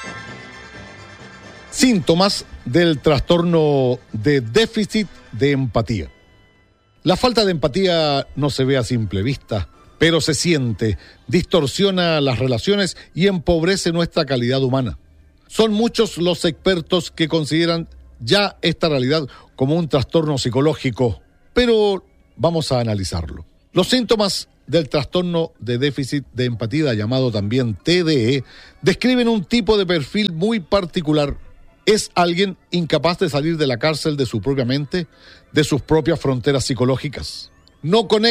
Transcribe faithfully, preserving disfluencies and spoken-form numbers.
Síntomas del trastorno de déficit de empatía. La falta de empatía no se ve a simple vista, pero se siente, distorsiona las relaciones y empobrece nuestra calidad humana. Son muchos los expertos que consideran ya esta realidad como un trastorno psicológico, pero vamos a analizarlo. Los síntomas del trastorno de déficit de empatía, llamado también T D E, describen un tipo de perfil muy particular. Es alguien incapaz de salir de la cárcel de su propia mente, de sus propias fronteras psicológicas. No conecta